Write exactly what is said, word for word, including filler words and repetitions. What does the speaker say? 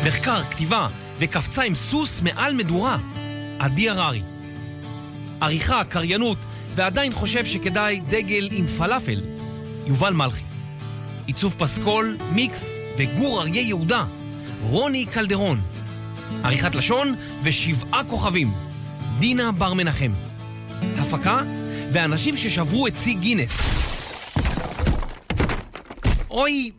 מחקר, כתיבה וקפצה עם סוס מעל מדורה, עדי הררי. עריכה, קריינות, ועדיין חושב שכדאי דגל עם פלאפל, יובל מלכי. עיצוב פסקול, מיקס וגור אריה יהודה, רוני קלדרון. עריכת לשון ושבעה כוכבים, דינה בר מנחם. הפקה ואנשים ששברו את שיא גינס. אוי,